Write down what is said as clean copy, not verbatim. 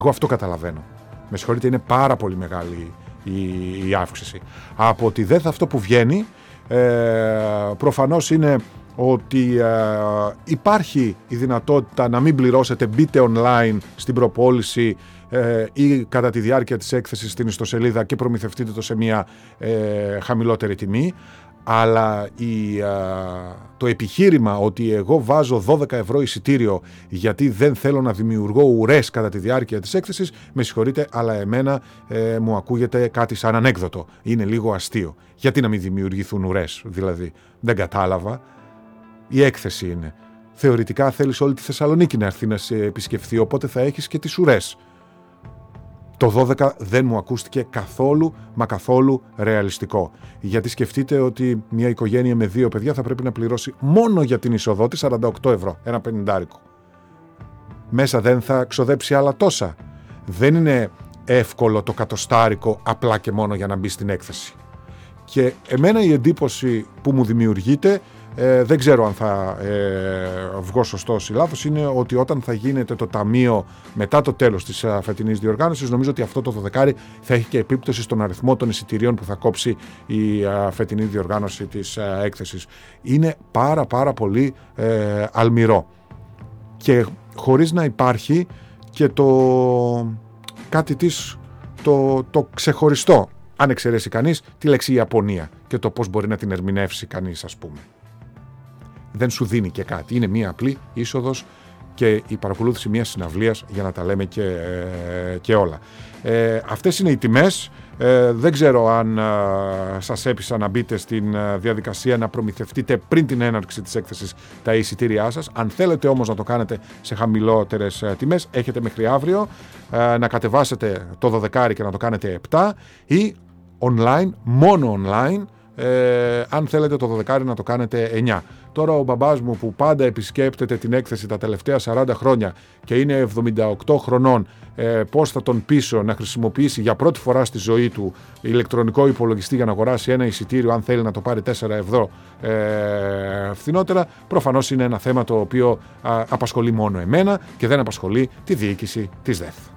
Εγώ αυτό καταλαβαίνω. Με συγχωρείτε, είναι πάρα πολύ μεγάλη η αύξηση. Από τη ΔΕΘ αυτό που βγαίνει προφανώς είναι ότι υπάρχει η δυνατότητα να μην πληρώσετε, μπείτε online στην προπόληση ή κατά τη διάρκεια της έκθεσης στην ιστοσελίδα και προμηθευτείτε το σε μια χαμηλότερη τιμή. Αλλά το επιχείρημα ότι εγώ βάζω 12 ευρώ εισιτήριο γιατί δεν θέλω να δημιουργώ ουρές κατά τη διάρκεια της έκθεσης, με συγχωρείτε, αλλά εμένα μου ακούγεται κάτι σαν ανέκδοτο. Είναι λίγο αστείο. Γιατί να μην δημιουργηθούν ουρές, δηλαδή? Δεν κατάλαβα. Η έκθεση είναι. Θεωρητικά θέλεις όλη τη Θεσσαλονίκη να έρθει να σε επισκεφθεί, οπότε θα έχεις και τις ουρές. Το 12 δεν μου ακούστηκε καθόλου, μα καθόλου ρεαλιστικό. Γιατί σκεφτείτε ότι μια οικογένεια με 2 παιδιά θα πρέπει να πληρώσει μόνο για την είσοδό της 48 ευρώ, ένα 50. Μέσα δεν θα ξοδέψει άλλα τόσα. Δεν είναι εύκολο το 100 απλά και μόνο για να μπει στην έκθεση. Και εμένα η εντύπωση που μου δημιουργείται, δεν ξέρω αν θα βγω σωστός ή λάθος, είναι ότι όταν θα γίνεται το ταμείο μετά το τέλος της φετινής διοργάνωσης, νομίζω ότι αυτό το 12 θα έχει και επίπτωση στον αριθμό των εισιτηρίων που θα κόψει η φετινή διοργάνωση της έκθεσης. Είναι πάρα πολύ αλμυρό και χωρίς να υπάρχει και κάτι της το ξεχωριστό, αν εξαιρέσει κανείς τη λέξη Ιαπωνία και το πώς μπορεί να την ερμηνεύσει κανείς, ας πούμε. Δεν σου δίνει και κάτι. Είναι μία απλή είσοδος και η παρακολούθηση μιας συναυλίας, για να τα λέμε και όλα. Αυτές είναι οι τιμές. Δεν ξέρω αν σας έπεισα να μπείτε στην διαδικασία να προμηθευτείτε πριν την έναρξη της έκθεσης τα εισιτήριά σας. Αν θέλετε όμως να το κάνετε σε χαμηλότερες τιμές, έχετε μέχρι αύριο να κατεβάσετε το 12 και να το κάνετε 7 ή online, μόνο online, αν θέλετε το 12 να το κάνετε 9. Τώρα ο μπαμπάς μου που πάντα επισκέπτεται την έκθεση τα τελευταία 40 χρόνια και είναι 78 χρονών, πώς θα τον πείσω να χρησιμοποιήσει για πρώτη φορά στη ζωή του ηλεκτρονικό υπολογιστή για να αγοράσει ένα εισιτήριο, αν θέλει να το πάρει 4 ευρώ φθηνότερα? Προφανώς είναι ένα θέμα το οποίο απασχολεί μόνο εμένα και δεν απασχολεί τη διοίκηση της ΔΕΘ.